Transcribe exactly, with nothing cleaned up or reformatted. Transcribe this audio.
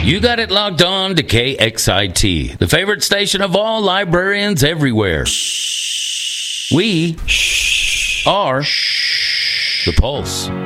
You got it locked on to K X I T, the favorite station of all librarians everywhere. We are the Pulse.